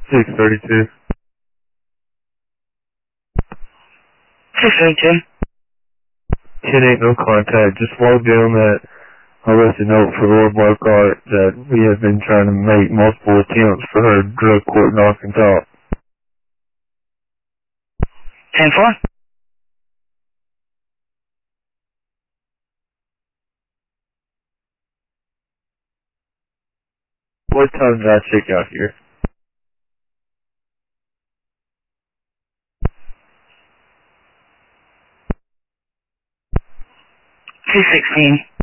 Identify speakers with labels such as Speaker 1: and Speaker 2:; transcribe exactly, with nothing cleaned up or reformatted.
Speaker 1: six thirty-two.
Speaker 2: six thirty-two.
Speaker 1: It ain't no contact. Just log down that I left a note for Lord Marquardt that we have been trying to make multiple attempts for her drug court knock and talk.
Speaker 2: ten four.
Speaker 1: What time did I check out here?
Speaker 2: two sixteen.